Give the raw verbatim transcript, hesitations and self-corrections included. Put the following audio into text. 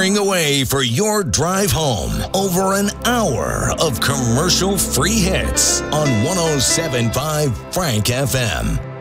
blaring away for your drive home. Over an hour of commercial-free hits on one oh seven point five Frank F M.